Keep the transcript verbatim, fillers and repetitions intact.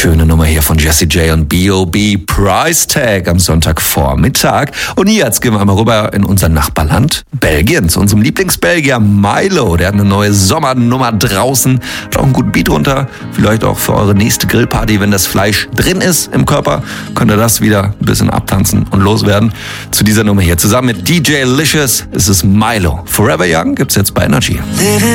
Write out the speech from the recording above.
Schöne Nummer hier von Jessie J und B O B, Price Tag am Sonntagvormittag. Und jetzt gehen wir mal rüber in unser Nachbarland Belgien, zu unserem Lieblingsbelgier Milo. Der hat eine neue Sommernummer draußen, hat auch einen guten Beat runter. Vielleicht auch für eure nächste Grillparty, wenn das Fleisch drin ist im Körper, könnt ihr das wieder ein bisschen abtanzen und loswerden. Zu dieser Nummer hier zusammen mit D J Licious ist es Milo. Forever Young gibt's jetzt bei Energy.